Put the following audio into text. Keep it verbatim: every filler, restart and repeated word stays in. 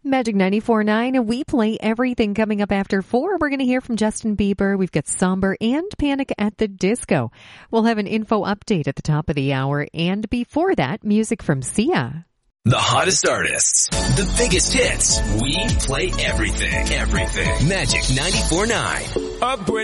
Magic ninety-four point nine, we play everything. Coming up after four, we're going to hear from Justin Bieber. We've got Somber and Panic at the Disco. We'll have an info update at the top of the hour. And before that, music from Sia. The hottest artists, the biggest hits. We play everything. Everything. Magic ninety-four point nine.